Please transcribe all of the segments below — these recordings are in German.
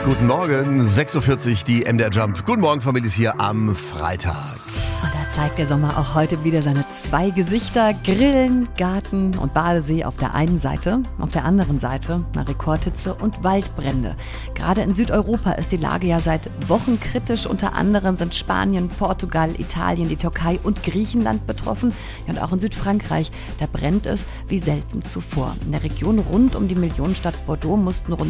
Guten Morgen, 6.40 Uhr, die MDR Jump. Guten Morgen, Familie, ist hier am Freitag. Und da zeigt der Sommer auch heute wieder seine zwei Gesichter. Grillen, Garten und Badesee auf der einen Seite, auf der anderen Seite Rekordhitze und Waldbrände. Gerade in Südeuropa ist die Lage ja seit Wochen kritisch. Unter anderem sind Spanien, Portugal, Italien, die Türkei und Griechenland betroffen. Ja, und auch in Südfrankreich, da brennt es wie selten zuvor. In der Region rund um die Millionenstadt Bordeaux mussten rund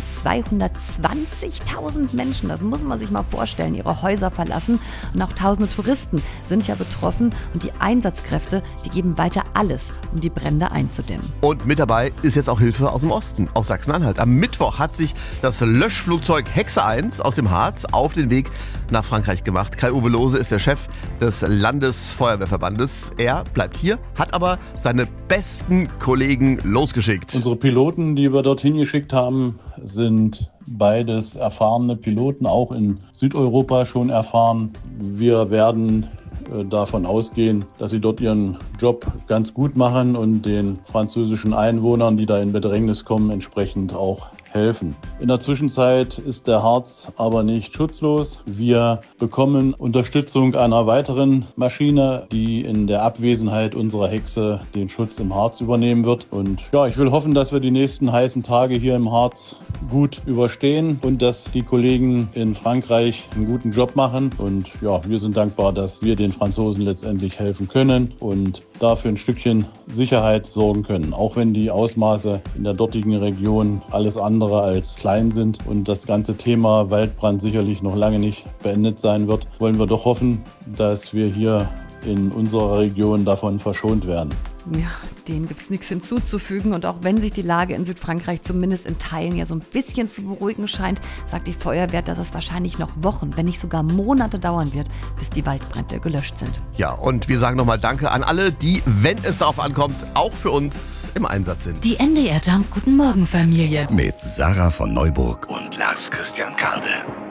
220.000 Menschen, das muss man sich mal vorstellen, ihre Häuser verlassen. Und auch tausende Touristen sind ja betroffen und die Einsatzkräfte, die geben weiter alles, um die Brände einzudämmen. Und mit dabei ist jetzt auch Hilfe aus dem Osten, aus Sachsen-Anhalt. Am Mittwoch hat sich das Löschflugzeug Hexe 1 aus dem Harz auf den Weg nach Frankreich gemacht. Kai-Uwe Lohse ist der Chef des Landesfeuerwehrverbandes. Er bleibt hier, hat aber seine besten Kollegen losgeschickt. Unsere Piloten, die wir dorthin geschickt haben, sind beides erfahrene Piloten, auch in Südeuropa schon erfahren. Wir werden davon ausgehen, dass sie dort ihren Job ganz gut machen und den französischen Einwohnern, die da in Bedrängnis kommen, entsprechend auch helfen. In der Zwischenzeit ist der Harz aber nicht schutzlos. Wir bekommen Unterstützung einer weiteren Maschine, die in der Abwesenheit unserer Hexe den Schutz im Harz übernehmen wird. Und ja, ich will hoffen, dass wir die nächsten heißen Tage hier im Harz gut überstehen und dass die Kollegen in Frankreich einen guten Job machen. Und ja, wir sind dankbar, dass wir den Franzosen letztendlich helfen können und dafür ein Stückchen Sicherheit sorgen können. Auch wenn die Ausmaße in der dortigen Region alles andere als klein sind und das ganze Thema Waldbrand sicherlich noch lange nicht beendet sein wird, wollen wir doch hoffen, dass wir hier in unserer Region davon verschont werden. Ja, dem gibt es nichts hinzuzufügen. Und auch wenn sich die Lage in Südfrankreich zumindest in Teilen ja so ein bisschen zu beruhigen scheint, sagt die Feuerwehr, dass es wahrscheinlich noch Wochen, wenn nicht sogar Monate dauern wird, bis die Waldbrände gelöscht sind. Ja, und wir sagen nochmal Danke an alle, die, wenn es darauf ankommt, auch für uns im Einsatz sind. Die MDR Jump Guten Morgen Familie. Mit Sarah von Neuburg und Lars Christian Kade.